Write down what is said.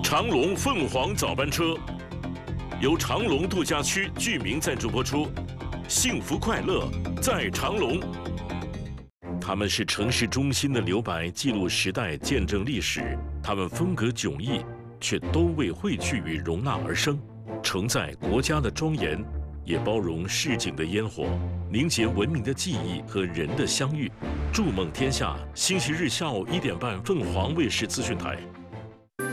长隆凤凰早班车由长隆度假区居民赞助播出，幸福快乐在长隆。他们是城市中心的留白，记录时代，见证历史。他们风格迥异，却都为汇聚与容纳而生，承载国家的庄严，也包容市井的烟火，凝结文明的记忆和人的相遇。筑梦天下，星期日下午1点半，凤凰卫视资讯台。